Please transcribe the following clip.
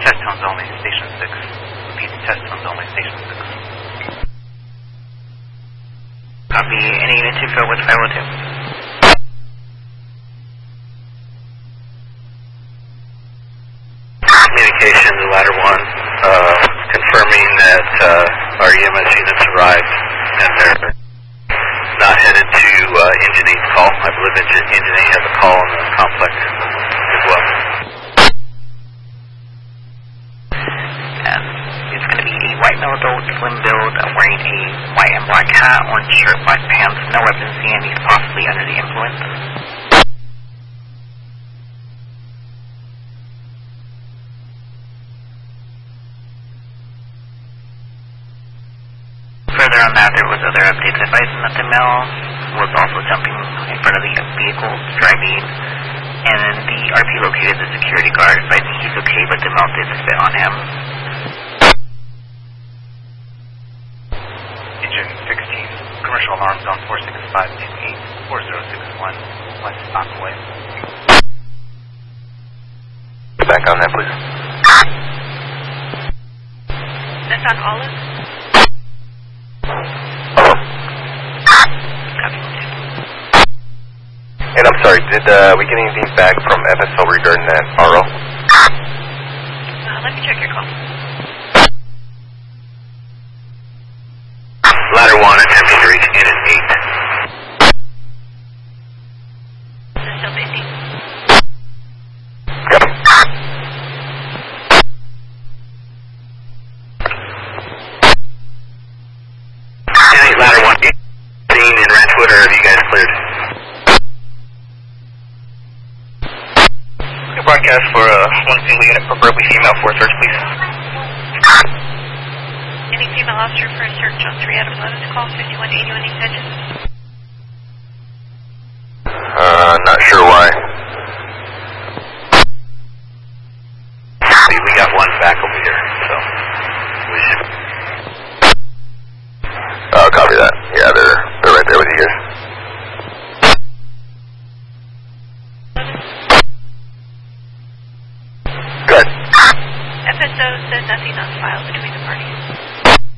Test tones only, Station 6. Repeat, test tones only, Station 6. Copy. Any unit 2 fill with 502. Communication to ladder 1, confirming that our EMS units arrived and they're not headed to Engine 8's call. I believe Engine 8 has a call on the complex as well. And it's going to be a white male adult, slim build, wearing a white and black hat, orange shirt, black pants, no weapons in hand. He's possibly under the influence. Further on that, there was other updates advising that the male was also jumping in front of the vehicle, driving, and the RP located the security guard, advising he's okay, but the male did spit on him. Engine 16, commercial alarm zone 46528, 4061, West Stockaway. Back on that, please. That's on Olive? And I'm sorry, did we get anything back from FSL regarding that RO? Let me check your call. Ladder 1 attempting to reach Unit 8. Is it still busy? Yep. Unit Ladder 1 seen in Ranchwood, or have you guys cleared? Broadcast for one single unit, preferably female, for a search, please. Any female officer for a search on 3 out of 11 to call 5181 East Edges? Not sure why. We got one back over here, so we should. Copy that. Yeah, they're right there with you guys. FSO said nothing on file between the parties.